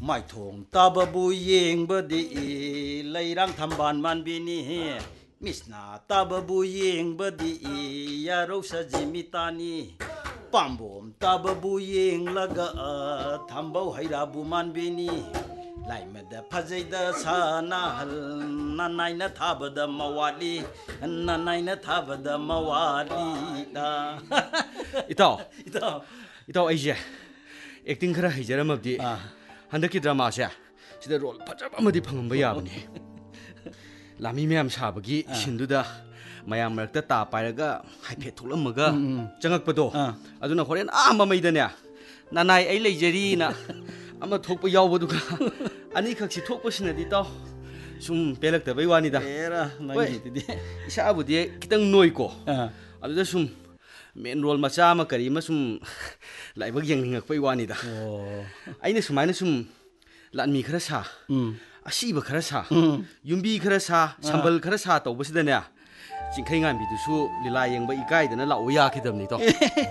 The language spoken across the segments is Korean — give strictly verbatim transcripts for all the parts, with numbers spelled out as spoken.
마이통 따바부 잉버디 레이랑 탐반 만비니 미스나 따바부 잉버디 야로사 지미타니 빰봄 따바부 잉라가 탐바우 하이라부 만비니 라이메다 파제이다 사나할 나나이나 타바다 마와리 나나이나 타바다 마와리다 이따 이따 이따 아이제 액팅 खरा 해저람업디 한덕기 드라마세 시대 롤 파잡 아무디 방음바 야보니 라미 매암 사버기 신두다 마얌 머럭다 ता पाइरगा हाइफे थोलमगा चंगकपदो अदुना होरेन आ ममैदने नानाय ऐ लेजरीना अमा थोकप यावबदुगा अनि खक्सि थोकपसिनदि त सुम पेलक्तबै वानिदा एरा नंगिदिदि इसाबुदि कितंग नोइको अदुदा सुम मेन रोल मचा अमा करी अमा सुम लाइबग यंगनिंगकपै वानिदा आइने सुमाइना सुम लानमी खरा सा असीब खरा सा युम्बी खरा सा संबल खरा सा तौबसिदने चिंखै ngambidusu lila yengba ikaidana lawo yakidamni to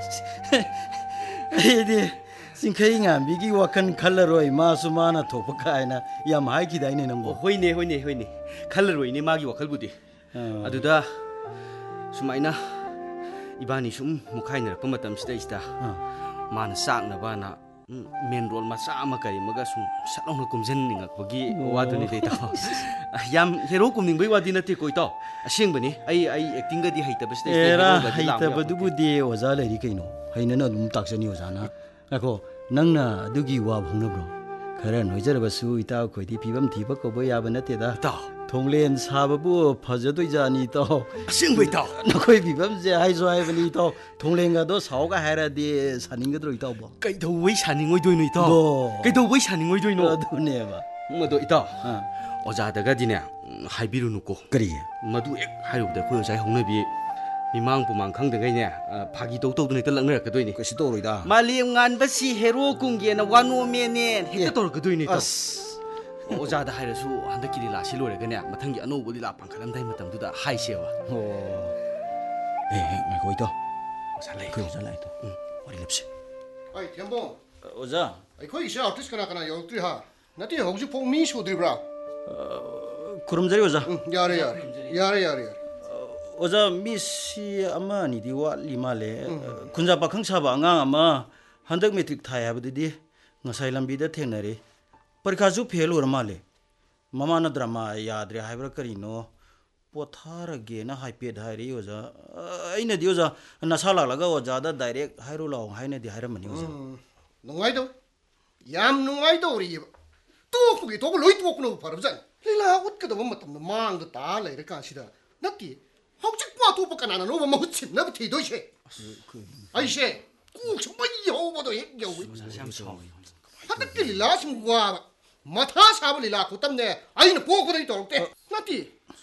एदि चिंखै ngambiगी wakan khallaroi masu mana thokpa kaina yam haikidai ne nangbo hoine hoine hoine khallaroi ne magi wakalbudi aduda sumaina ibani sum mukhaina rakpa matam sida ista mana sakna bana main role मचा अमा करी मगा सुम सलौना कुमजन निंगकपगी वादुनि देता याम हेरो कुमनिंगबै वादि नते कोइतो असेंबनि आई आई एक्टिंग गदि हैतबसते एरा हैतबदुबुदि ओजा लेरि कैनो हैनना दुम ताक्सनि ओजाना नाखो नंगना दुगी वा भंगनब्रो खरा नोइजरबसु इता खोइदि पिबम थिबा कोबो याब नतेदा ता थोंगलेन साबबु फजदोइ जानी तो असेंबै ता नखोइ पिबम जे हाइजो हाइबनि तो थोंगलेंगा दो सावगा हारादि सानिंगद्रो इताबो कैदौबै सानिंगोइदोइनो इता कैदौबै सानिंगोइदोइनो अदुनेबा मदो इता ओजादगा दिने हाइबिरुनुको करी मदु एक हाइरुबदा खोय ओजाय हौनबि मिमांग पुमांग खंदगैने फागी तौ तौदुने त लंगरकदोइनि कसी तोरोइदा मालिम गानबसी हेरो कुंगेना वानो मेने हेक्ता तोरकदोइनि त ओजादा हाइरसु हंदकी लीला सि लोरगने मथंगी अनौबो लीला पांखलमदाइ मतमदुदा हाइसेवा ओ ए ए माइकोइतो ओजा लाइ खोय ओजा लाइ तो वरि लेप्से आई थेम्बो ओजा अखोइ इसे आर्टिस्ट कना कना यौत्रि हा नति हौजि फों मी सुद्रिब्रा खुरुमजरी ओजा यारे यारे यारे यारे ओजा मिसी अमा निदि वाली माले खुंजा पाखं साबा अंगां अमा हंदक मेट्रिक थाय हाबदि ngasai lambida thengnari parikhasu fail or male mama na drama yadre haibra karino potharage na haiped hairi oja aina di oja nasala laga oja da direct hairo law haina di hairamani oja nungai do yam nungai do ri tu kugi to loi tu kuno parabjan lila ut ka do matam mang da ta lai ra ka sida naki hojik pa tu pa kana no ma huchin na thi do she ai she ku chmai ho bo do ek yo 하득기 릴라 심과 마타 사블 릴라 고땀네 아이는 보고들이 돌때 나티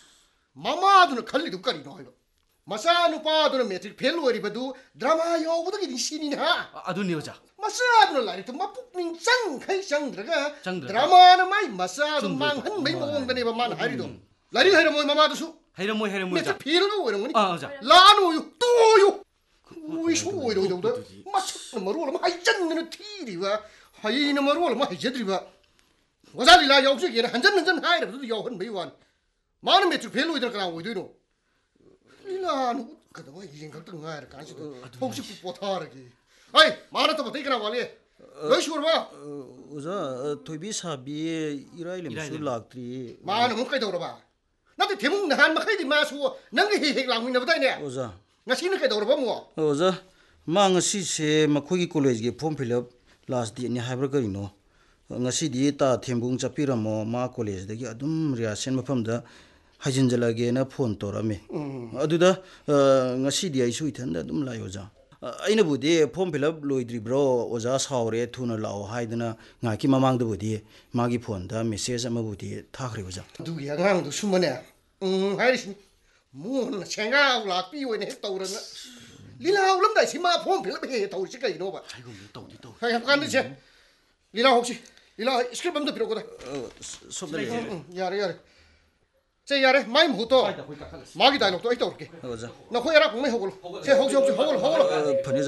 마마도는 칼리 두까리 노이로 마사누 파도는 메트릭 펠로리 버두 드라마 요보도 기린 신이나 아두니 여자 마사도는 라이트 마푹닝 짱 카이샹 들어가 드라마는 마이 마사도 망한 메이 모ong다네 바만 하리도 라리 하이로 모이 마마도수 하이로 모이 하이로 모이 메트 펠로 오는 거니 아 자 라노요 또요 우이쇼 오이로 오이도 마차 머루로 마이 짠는 티리와 하이는 머루로 마이 제드리와 와자리라 역주기는 한전 한전 하이르도 요한 메이완 많은 메트 펠로 이들까 오이도노 리라는 그도 이행 걱정 하이르 간시도 혹시 포타르기 아이 많은 또 되게나 와리 너시ور 봐 오자 토비 사비 이라일렘 술락트리 많은 문까지 들어 봐 나도 대목 한 마카이디 마수 능이 헤헤 랑미나 보다네 오자 ngasi ne kai dor ba mo oza mang si se makhogi college ge form fill up last di ni haibra karino ngasi di ta thembung chapiramo ma college dagi adum reaction mafam da hajin jalage na phone torame aduda ngasi di ai sui thanda dum lai oza aina budi form fill up loidri bro oza saure thuna lao haidana ngaki mamang da budi magi phone da message ama budi thakri oza du ya ngang du sumane um hairi mun chenga la pi we ne tawrana lila ulam dai sima phom phil be taw si kai no ba 아이고 또 또 hai kan ni che lila 혹시 lila script bam da piro ko da sobda le yare yare che yare mai mu to magi dialog to ai tawr ke oza na ko yara ko mai hogol che hogol hogol hogol phani